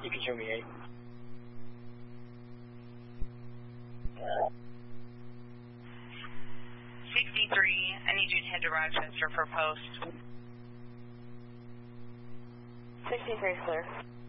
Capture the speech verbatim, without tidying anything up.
You can show me eight. sixty-three, I need you to head to Rochester for post. sixty-three, clear.